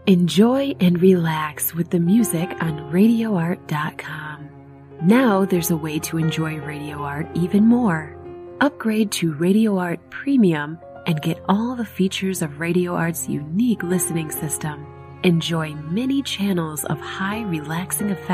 Enjoy and relax with the music on RadioArt.com. Now there's a way to enjoy Radio Art even more. Upgrade to Radio Art Premium and get all the features of Radio Art's unique listening system. Enjoy many channels of high relaxing effects